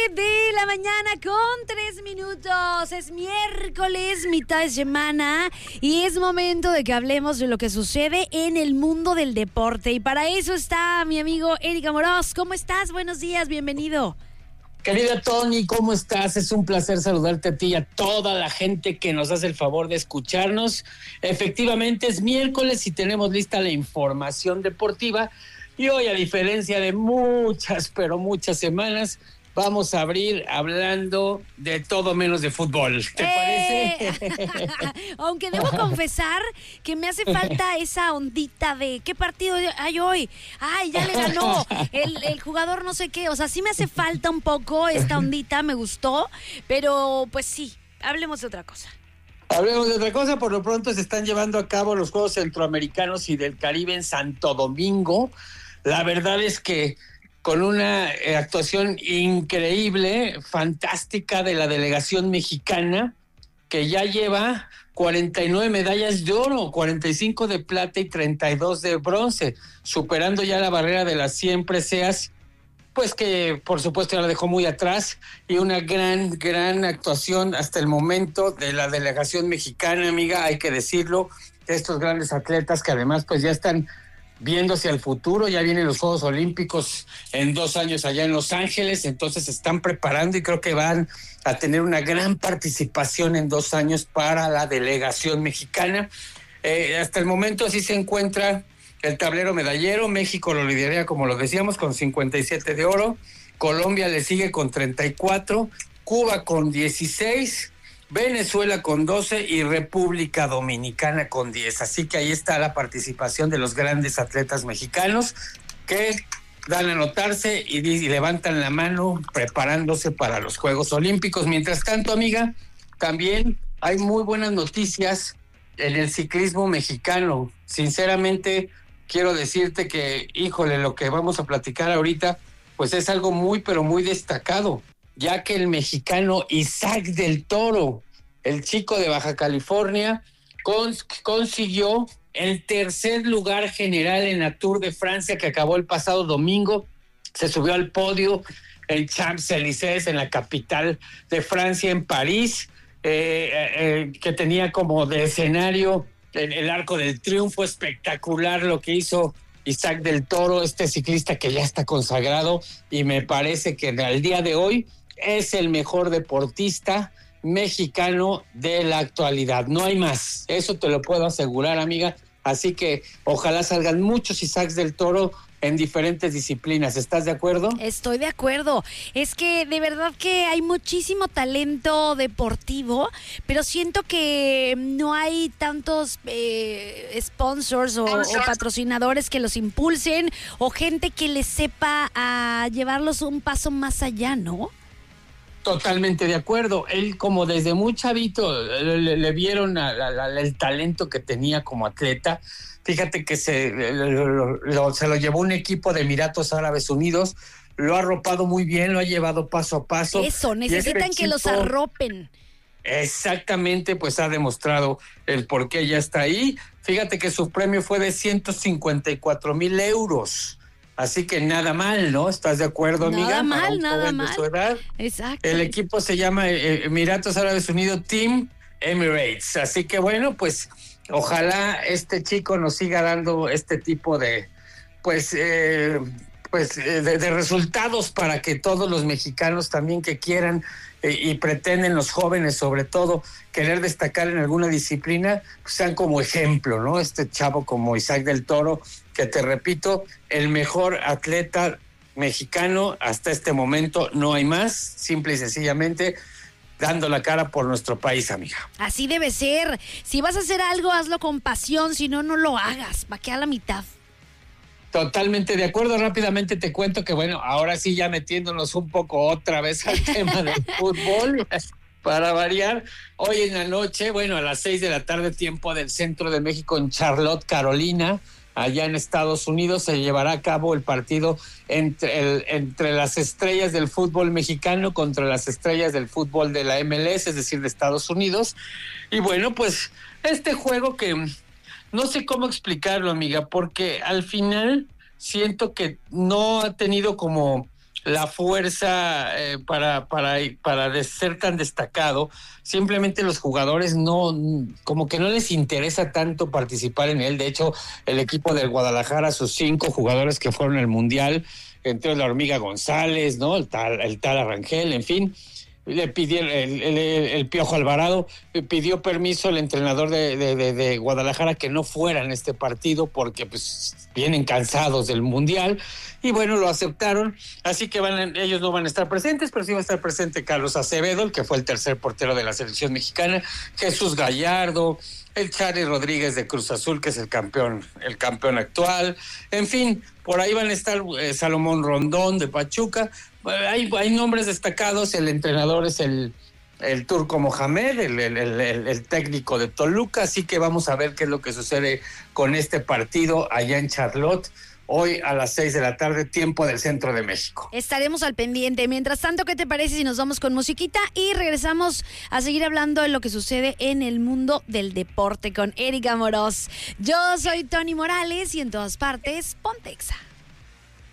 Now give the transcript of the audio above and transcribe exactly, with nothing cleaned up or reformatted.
de la mañana con tres minutos. Es miércoles, mitad de semana, y es momento de que hablemos de lo que sucede en el mundo del deporte. Y para eso está mi amigo Eric Amorós. ¿Cómo estás? Buenos días, bienvenido. Querida Tony, ¿cómo estás? Es un placer saludarte a ti y a toda la gente que nos hace el favor de escucharnos. Efectivamente es miércoles y tenemos lista la información deportiva. Y hoy, a diferencia de muchas, pero muchas semanas, vamos a abrir hablando de todo menos de fútbol. ¿Te ¡Eh! parece? Aunque debo confesar que me hace falta esa ondita de ¿qué partido hay hoy? ¡Ay, ya le ganó el, el jugador no sé qué! O sea, sí me hace falta un poco esta ondita, me gustó, pero pues sí, hablemos de otra cosa. Hablemos de otra cosa. Por lo pronto se están llevando a cabo los Juegos Centroamericanos y del Caribe en Santo Domingo. La verdad es que con una eh, actuación increíble, fantástica de la delegación mexicana, que ya lleva cuarenta y nueve medallas de oro, cuarenta y cinco de plata y treinta y dos de bronce, superando ya la barrera de las cien preseas, pues que por supuesto ya la dejó muy atrás, y una gran, gran actuación hasta el momento de la delegación mexicana, amiga, hay que decirlo, de estos grandes atletas que además pues ya están viendo hacia el futuro. Ya vienen los Juegos Olímpicos en dos años allá en Los Ángeles, entonces se están preparando y creo que van a tener una gran participación en dos años para la delegación mexicana. Eh, hasta el momento así se encuentra el tablero medallero. México lo lidera, como lo decíamos, con cincuenta y siete de oro, Colombia le sigue con treinta y cuatro, Cuba con dieciséis, Venezuela con doce y República Dominicana con diez. Así que ahí está la participación de los grandes atletas mexicanos que dan a notarse y, y levantan la mano preparándose para los Juegos Olímpicos. Mientras tanto, amiga, también hay muy buenas noticias en el ciclismo mexicano. Sinceramente, quiero decirte que, híjole, lo que vamos a platicar ahorita, pues es algo muy, pero muy destacado, ya que el mexicano Isaac del Toro, el chico de Baja California, cons- consiguió el tercer lugar general en la Tour de Francia que acabó el pasado domingo. Se subió al podio en Champs-Élysées, en la capital de Francia, en París, eh, eh, que tenía como de escenario el, el Arco del Triunfo. Espectacular lo que hizo Isaac del Toro, este ciclista que ya está consagrado, y me parece que al día de hoy es el mejor deportista mexicano de la actualidad. No hay más, eso te lo puedo asegurar, amiga. Así que ojalá salgan muchos Isaacs del Toro en diferentes disciplinas. ¿Estás de acuerdo? Estoy de acuerdo. Es que de verdad que hay muchísimo talento deportivo, pero siento que no hay tantos eh, sponsors o, o patrocinadores que los impulsen, o gente que les sepa a llevarlos un paso más allá, ¿no? Totalmente de acuerdo. Él, como desde muy chavito, le, le vieron a, a, a, el talento que tenía como atleta. Fíjate que se lo, lo, se lo llevó un equipo de Emiratos Árabes Unidos, lo ha arropado muy bien, lo ha llevado paso a paso. Eso, necesitan este que equipo, los arropen. Exactamente, pues ha demostrado el por qué ya está ahí. Fíjate que su premio fue de ciento cincuenta y cuatro mil euros. Así que nada mal, ¿no? ¿Estás de acuerdo, amiga? Nada mal, nada mal. De su edad. Exacto. El equipo se llama Emiratos Árabes Unidos Team Emirates. Así que bueno, pues ojalá este chico nos siga dando este tipo de, pues, eh, pues de, de resultados para que todos los mexicanos también que quieran eh, y pretenden, los jóvenes sobre todo, querer destacar en alguna disciplina, pues sean como ejemplo, ¿no? Este chavo como Isaac del Toro, que te repito, el mejor atleta mexicano hasta este momento, no hay más, simple y sencillamente dando la cara por nuestro país, amiga. Así debe ser. Si vas a hacer algo, hazlo con pasión, si no, no lo hagas, va a quedar a la mitad. Totalmente de acuerdo. Rápidamente te cuento que, bueno, ahora sí, ya metiéndonos un poco otra vez al tema del fútbol, para variar, hoy en la noche, bueno, a las seis de la tarde, tiempo del centro de México, en Charlotte, Carolina, allá en Estados Unidos, se llevará a cabo el partido entre, el, entre las estrellas del fútbol mexicano contra las estrellas del fútbol de la M L S, es decir, de Estados Unidos. Y bueno, pues este juego que no sé cómo explicarlo, amiga, porque al final siento que no ha tenido como la fuerza eh, para, para, para de ser tan destacado. Simplemente los jugadores no, como que no les interesa tanto participar en él. De hecho, el equipo del Guadalajara, sus cinco jugadores que fueron al Mundial, entre la Hormiga González, ¿no? El tal, el tal Arrangel, en fin, le pidió el, el, el, el Piojo Alvarado, pidió permiso al entrenador de, de, de, de Guadalajara que no fuera en este partido porque pues vienen cansados del Mundial, y bueno, lo aceptaron, así que van, ellos no van a estar presentes, pero sí va a estar presente Carlos Acevedo, el que fue el tercer portero de la selección mexicana, Jesús Gallardo, el Charly Rodríguez de Cruz Azul, que es el campeón, el campeón actual, en fin, por ahí van a estar eh, Salomón Rondón de Pachuca. Hay, hay nombres destacados, el entrenador es el, el turco Mohamed, el, el, el, el técnico de Toluca, así que vamos a ver qué es lo que sucede con este partido allá en Charlotte, hoy a las seis de la tarde, tiempo del centro de México. Estaremos al pendiente. Mientras tanto, ¿qué te parece si nos vamos con musiquita y regresamos a seguir hablando de lo que sucede en el mundo del deporte con Erika Amorós? Yo soy Tony Morales y en todas partes, Pontexa.